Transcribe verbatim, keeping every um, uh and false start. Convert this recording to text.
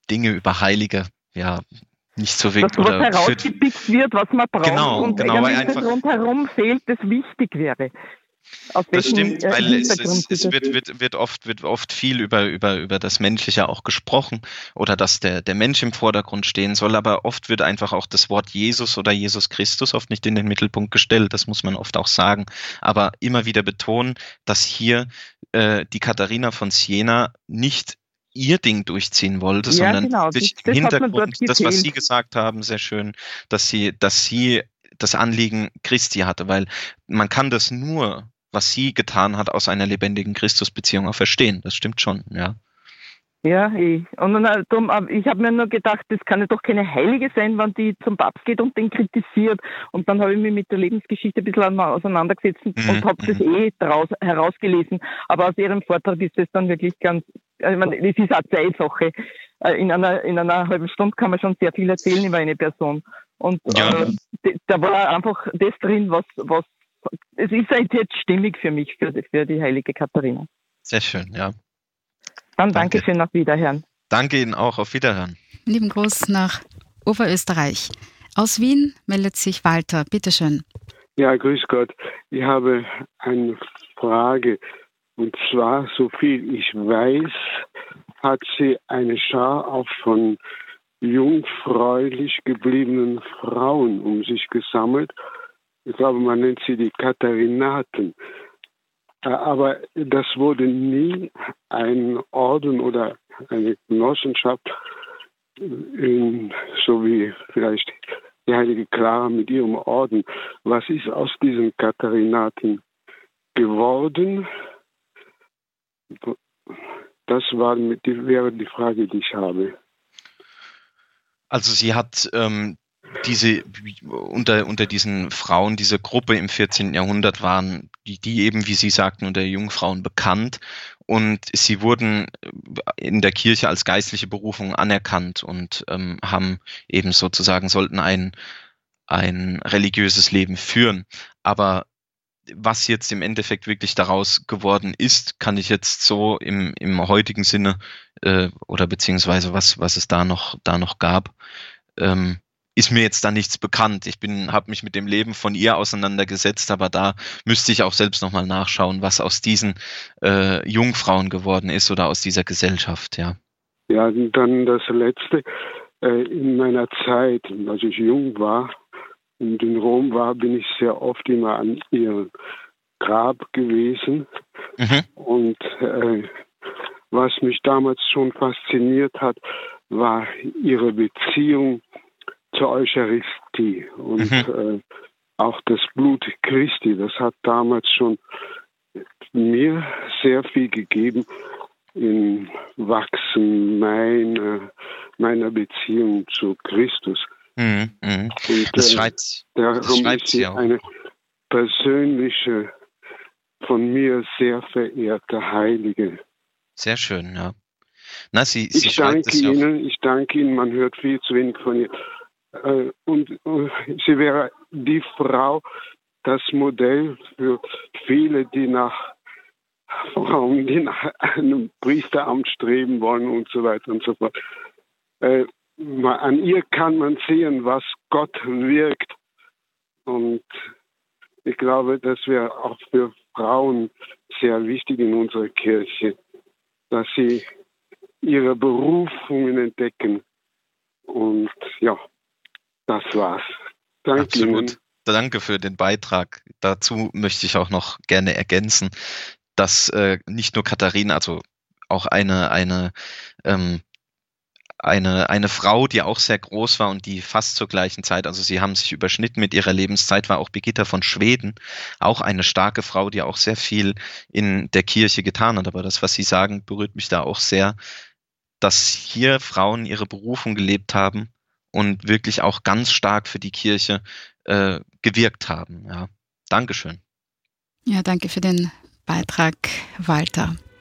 Dinge über Heilige, ja, nicht so Dass wirklich. was Oder für, herausgepickt wird, was man braucht genau, und genau, weil eigentlich das einfach, rundherum fehlt, das wichtig wäre. Aus das welchem stimmt, äh, weil es, Hintergrund es, es dieses wird, wird, wird oft, wird oft viel über, über, über das Menschliche auch gesprochen oder dass der, der Mensch im Vordergrund stehen soll, aber oft wird einfach auch das Wort Jesus oder Jesus Christus oft nicht in den Mittelpunkt gestellt, das muss man oft auch sagen, aber immer wieder betonen, dass hier äh, die Katharina von Siena nicht ihr Ding durchziehen wollte, Ja, sondern genau, das, wirklich im das hat man dort Hintergrund, das, was Sie gefehlt. gesagt haben, sehr schön, dass sie, dass sie das Anliegen Christi hatte, weil man kann das nur, was sie getan hat, aus einer lebendigen Christusbeziehung auch verstehen. Das stimmt schon, ja. Ja, ich, und dann, äh, drum, äh, ich habe mir nur gedacht, das kann ja doch keine Heilige sein, wenn die zum Papst geht und den kritisiert. Und dann habe ich mich mit der Lebensgeschichte ein bisschen auseinandergesetzt und, Mhm, und habe das mhm. eh daraus herausgelesen. Aber aus ihrem Vortrag ist das dann wirklich ganz, äh, ich meine, es ist eine Zeitsache. Äh, in einer, in einer halben Stunde kann man schon sehr viel erzählen über eine Person. Und Ja, äh, d- da war einfach das drin, was, was, es ist halt jetzt stimmig für mich, für, für die heilige Katharina. sehr schön, ja. Dann Danke. Dankeschön, auf Wiederhören. Danke Ihnen auch. Auf Wiederhören. Lieben Gruß nach Oberösterreich. Aus Wien meldet sich Walter. Bitteschön. Ja, grüß Gott. Ich habe eine Frage. Und zwar, so viel ich weiß, hat sie eine Schar auch von jungfräulich gebliebenen Frauen um sich gesammelt. Ich glaube, man nennt sie die Katharinaten. Aber das wurde nie ein Orden oder eine Genossenschaft, in, so wie vielleicht die heilige Clara mit ihrem Orden. Was ist aus diesen Katharinaten geworden? Das war die, wäre die Frage, die ich habe. Also sie hat ähm, diese unter unter diesen Frauen, diese Gruppe im vierzehnten Jahrhundert waren die, die eben, wie Sie sagten, unter Jungfrauen bekannt und sie wurden in der Kirche als geistliche Berufung anerkannt und ähm, haben eben sozusagen sollten ein ein religiöses Leben führen. Aber was jetzt im Endeffekt wirklich daraus geworden ist, kann ich jetzt so im im heutigen Sinne äh, oder beziehungsweise was was es da noch da noch gab, ähm, ist mir jetzt da nichts bekannt. Ich bin, habe mich mit dem Leben von ihr auseinandergesetzt, aber da müsste ich auch selbst nochmal nachschauen, was aus diesen äh, Jungfrauen geworden ist oder aus dieser Gesellschaft, ja. Ja, dann das Letzte. Äh, in meiner Zeit, als ich jung war und in Rom war, bin ich sehr oft immer an ihrem Grab gewesen. Mhm. Und äh, was mich damals schon fasziniert hat, war ihre Beziehung zur Eucharistie und mhm. äh, auch das Blut Christi. Das hat damals schon mir sehr viel gegeben im Wachsen meiner, meiner Beziehung zu Christus. Mhm. Mhm. Und das äh, schreibt, darum das schreibt ist sie sie auch. eine persönliche, von mir sehr verehrte Heilige. Sehr schön, ja. Na, sie, sie Ich schreibt danke es ja auch. Ihnen, ich danke Ihnen, man hört viel zu wenig von ihr. Äh, und äh, sie wäre die Frau, das Modell für viele, die nach Frauen, die nach einem Priesteramt streben wollen und so weiter und so fort. Äh, an ihr kann man sehen, was Gott wirkt. Und ich glaube, das wäre auch für Frauen sehr wichtig in unserer Kirche, dass sie ihre Berufungen entdecken. Und ja, das war's. Danke Absolut. Ihnen. Danke für den Beitrag. Dazu möchte ich auch noch gerne ergänzen, dass äh, nicht nur Katharina, also auch eine eine ähm, eine eine Frau, die auch sehr groß war und die fast zur gleichen Zeit, also sie haben sich überschnitten mit ihrer Lebenszeit, war auch Birgitta von Schweden, auch eine starke Frau, die auch sehr viel in der Kirche getan hat. Aber das, was Sie sagen, berührt mich da auch sehr, dass hier Frauen ihre Berufung gelebt haben und wirklich auch ganz stark für die Kirche äh, gewirkt haben. Ja, Dankeschön. Ja, danke für den Beitrag, Walter.